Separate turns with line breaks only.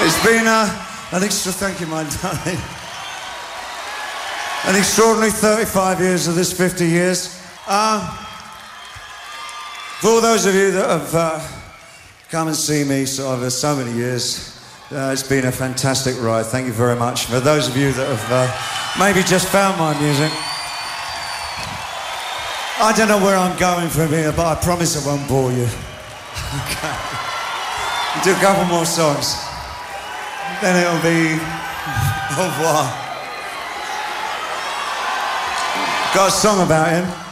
It's been thank you, my darling. An extraordinary 35 years of this 50 years. For all those of you that have come and see me so many years, it's been a fantastic ride. Thank you very much. For those of you that have maybe just found my music, I don't know where I'm going from here, but I promise I won't bore you. Okay. We'll do a couple more songs. Then it'll be au revoir. Got a song about him.